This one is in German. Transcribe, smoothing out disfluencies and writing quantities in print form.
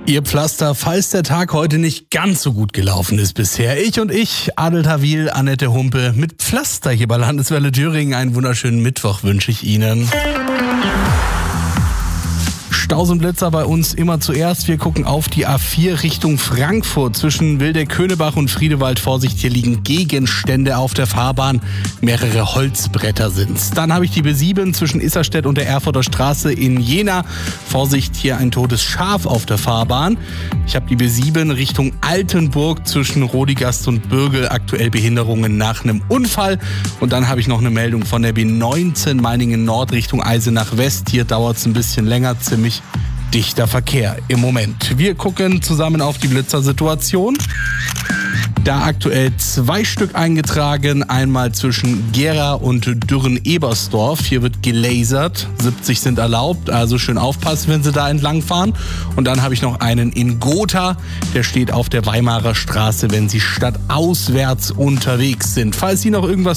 Ihr Pflaster, falls der Tag heute nicht ganz so gut gelaufen ist bisher. Ich, Adel Tawil, Annette Humpe, mit Pflaster hier bei Landeswelle Thüringen. Einen wunderschönen Mittwoch wünsche ich Ihnen. Staus und Blitzer bei uns immer zuerst. Wir gucken auf die A4 Richtung Frankfurt. Zwischen Wildeck-Köhnebach und Friedewald. Vorsicht, hier liegen Gegenstände auf der Fahrbahn. Mehrere Holzbretter sind's. Dann habe ich die B7 zwischen Isserstedt und der Erfurter Straße in Jena. Vorsicht, hier ein totes Schaf auf der Fahrbahn. Ich habe die B7 Richtung Altenburg zwischen Rodigast und Bürgel. Aktuell Behinderungen nach einem Unfall. Und dann habe ich noch eine Meldung von der B19 Meiningen Nord Richtung Eisenach West. Hier dauert's ein bisschen länger, ziemlich dichter Verkehr im Moment. Wir gucken zusammen auf die Blitzersituation. Da aktuell 2 Stück eingetragen, einmal zwischen Gera und Dürren-Ebersdorf. Hier wird gelasert, 70 sind erlaubt, also schön aufpassen, wenn Sie da entlang fahren. Und dann habe ich noch einen in Gotha, der steht auf der Weimarer Straße, wenn Sie stadtauswärts unterwegs sind. Falls Sie noch irgendwas